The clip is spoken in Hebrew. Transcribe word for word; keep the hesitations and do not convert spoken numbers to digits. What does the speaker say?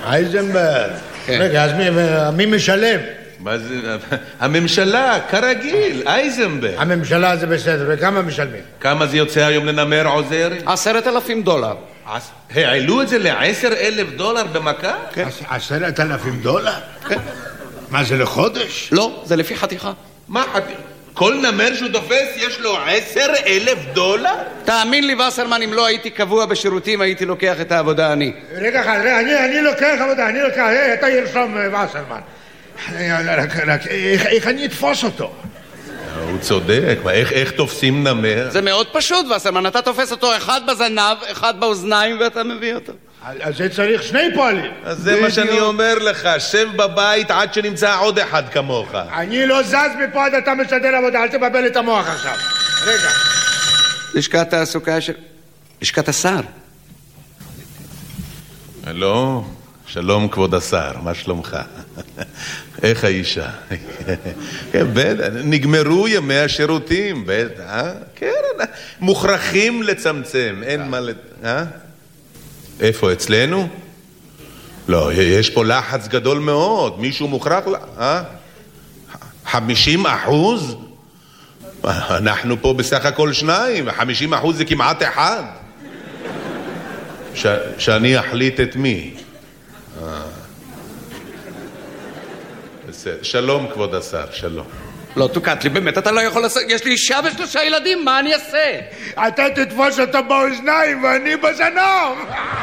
אייזנברג. רגע, אז מי משלם? מה זה? הממשלה, כרגיל, אייזנברג. הממשלה זה בסדר, וכמה משלמים? כמה זה יוצא היום לנמר עוזרי? עשרת אלפים דולר. העלו את זה לעשר אלף דולר במכה? עשרת אלפים דולר? מה זה לחודש? לא, זה לפי חתיכה. מה חתיכה? כל נמר שהוא תופס יש לו עשר אלף דולר? תאמין לי וסרמן, אם לא הייתי קבוע בשירותים הייתי לוקח את העבודה אני. רגע אחד, אני לוקח עבודה, אני לוקח, אתה ירשום וסרמן. רק איך אני אתפוס אותו? הוא צודק, איך תופסים נמר? זה מאוד פשוט וסרמן, אתה תופס אותו אחד בזנב, אחד באוזניים ואתה מביא אותו. אז זה צריך שני פועלים. אז זה מה שאני אומר לך, שב בבית עד שנמצא עוד אחד כמוך. אני לא זז מפה עד אתה משדר עבודה, אל תבבל את המוח עכשיו. רגע. לשכת תעסוקה של... לשכת השר. לא, שלום כבוד השר, מה שלומך? איך האישה? נגמרו ימי השירותים, בטח. כן, מוכרחים לצמצם, אין מה לת... איפה, אצלנו? לא, יש פה לחץ גדול מאוד, מישהו מוכרח לה, אה? חמישים אחוז? אנחנו פה בסך הכל שניים, חמישים אחוז זה כמעט אחד. ש... שאני אחליט את מי? אה. בסדר, שלום כבוד השר, שלום. לא, תוקעת לי, באמת, אתה לא יכול לעשות... יש לי אישה ושלושה ילדים, מה אני אעשה? אתה תתפוס אותו באוזניים ואני בזנב.